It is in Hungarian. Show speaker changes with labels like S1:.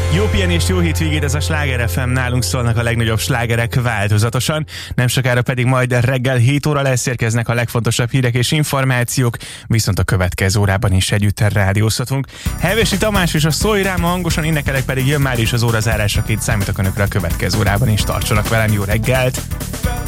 S1: Jó pihenést, jó hétvégét, ez a Sláger FM, nálunk szólnak a legnagyobb slágerek változatosan, nem sokára pedig majd reggel 7 óra lesz, érkeznek a legfontosabb hírek és információk, viszont a következő órában is együtt rádiózhatunk. Hevesi Tamás és a Szólj rám, hangosan énekelek pedig jön már is az órazárásra, számítok önökre a következő órában is, tartsanak velem, jó reggelt!